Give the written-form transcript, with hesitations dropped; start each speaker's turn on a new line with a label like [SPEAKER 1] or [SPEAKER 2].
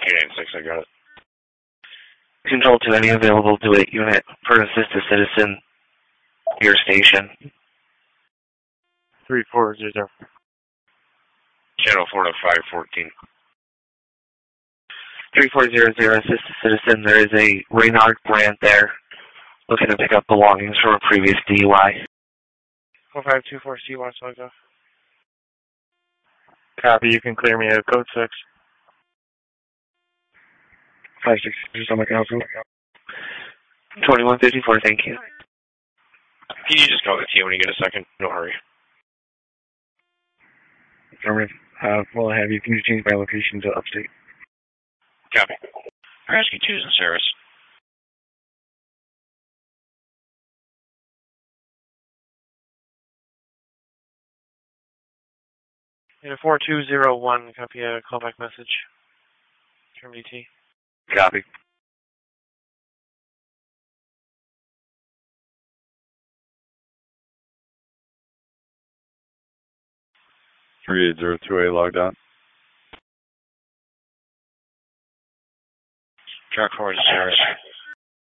[SPEAKER 1] 886, I got it.
[SPEAKER 2] Control to any available DeWitt unit for assist a citizen, your station.
[SPEAKER 3] 340.
[SPEAKER 1] Channel 4 to 514.
[SPEAKER 2] 3400, assist a citizen. There is a Reynard Grant there, looking to pick up belongings from a previous DUI.
[SPEAKER 3] 4524C, Watch Logo. Copy, you can clear me at code 6.
[SPEAKER 2] 566 on my council. 2154, thank you.
[SPEAKER 1] Can you just call the T when you get a second? No hurry.
[SPEAKER 4] Affirmative. Well, I have you. Can you change my location to upstate?
[SPEAKER 1] Copy. Rescue 2's in service.
[SPEAKER 3] In a 4201, copy a callback message from DT.
[SPEAKER 4] Copy.
[SPEAKER 5] .3802A logged out.
[SPEAKER 1] Truck 4 is in service.